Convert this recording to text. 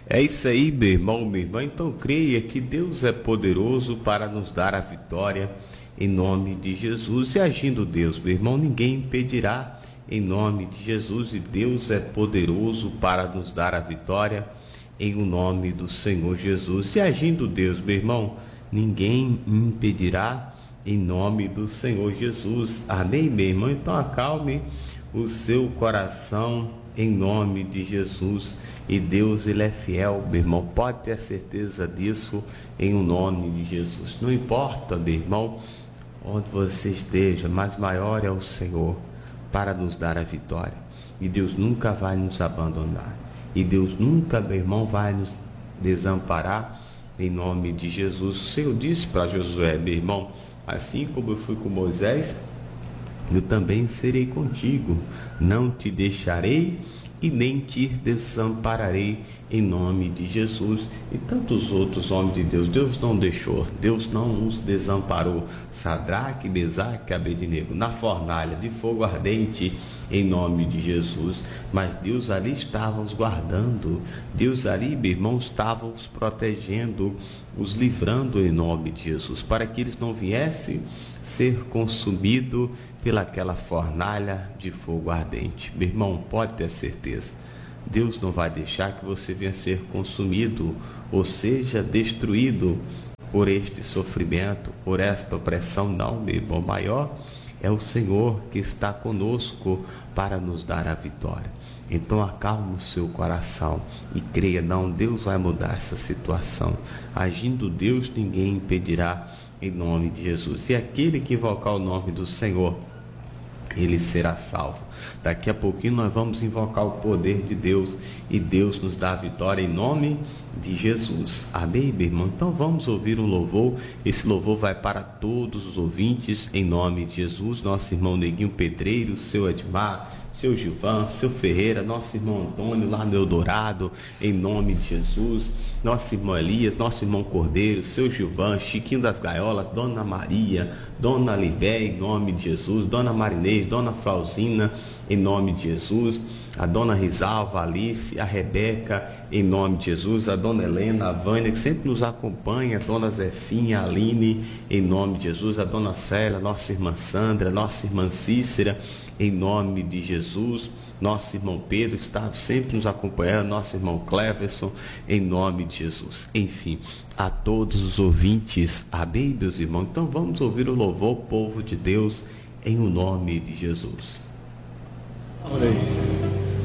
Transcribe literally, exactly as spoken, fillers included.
É isso aí, meu irmão, minha irmã. Então creia que Deus é poderoso para nos dar a vitória em nome de Jesus. E agindo Deus, meu irmão, ninguém impedirá em nome de Jesus. E Deus é poderoso para nos dar a vitória em o nome do Senhor Jesus. E agindo Deus, meu irmão, ninguém impedirá em nome do Senhor Jesus. Amém, meu irmão? Então acalme o seu coração em nome de Jesus. E Deus, ele é fiel, meu irmão, pode ter certeza disso em o nome de Jesus. Não importa, meu irmão, onde você esteja, mas maior é o Senhor para nos dar a vitória. E Deus nunca vai nos abandonar. E Deus nunca, meu irmão, vai nos desamparar em nome de Jesus. O Senhor disse para Josué, meu irmão, assim como eu fui com Moisés, eu também serei contigo, não te deixarei e nem te desampararei em nome de Jesus. E tantos outros homens de Deus, Deus não deixou, Deus não os desamparou. Sadraque, Mesaque, Abednego, na fornalha de fogo ardente em nome de Jesus, mas Deus ali estava os guardando, Deus ali, meu irmão, estava os protegendo, os livrando em nome de Jesus, para que eles não viessem ser consumido pelaquela fornalha de fogo ardente. Meu irmão, pode ter certeza, Deus não vai deixar que você venha ser consumido, ou seja, destruído por este sofrimento, por esta opressão. Não, meu irmão, maior é o Senhor que está conosco para nos dar a vitória. Então acalme o seu coração e creia, não, Deus vai mudar essa situação. Agindo Deus, ninguém impedirá em nome de Jesus. E aquele que invocar o nome do Senhor, ele será salvo. Daqui a pouquinho nós vamos invocar o poder de Deus e Deus nos dá a vitória em nome de Jesus. Amém, meu irmão? Então vamos ouvir um louvor. Esse louvor vai para todos os ouvintes em nome de Jesus. Nosso irmão Neguinho Pedreiro, seu Edmar, seu Gilvan, seu Ferreira, nosso irmão Antônio lá no Eldorado, em nome de Jesus, nosso irmão Elias, nosso irmão Cordeiro, seu Gilvan, Chiquinho das Gaiolas, Dona Maria, Dona Libé, em nome de Jesus, Dona Marinês, Dona Flauzina, em nome de Jesus, a Dona Risalva, a Alice, a Rebeca, em nome de Jesus, a Dona Helena, a Vânia, que sempre nos acompanha, a Dona Zefinha, a Aline, em nome de Jesus, a Dona Célia, nossa irmã Sandra, nossa irmã Cícera, em nome de Jesus, nosso irmão Pedro, que está sempre nos acompanhando, nosso irmão Cleverson, em nome de Jesus. Enfim, a todos os ouvintes, amém, meus irmãos? Então vamos ouvir o louvor, povo de Deus, em o nome de Jesus. Amém.